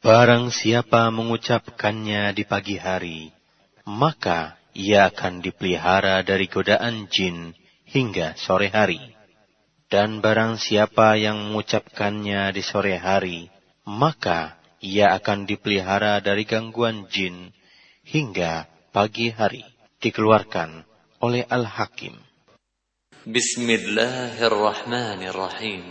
Barang siapa mengucapkannya di pagi hari, maka ia akan dipelihara dari godaan jin hingga sore hari. Dan barang siapa yang mengucapkannya di sore hari, maka ia akan dipelihara dari gangguan jin hingga pagi hari. Dikeluarkan oleh Al-Hakim. Bismillahirrahmanirrahim.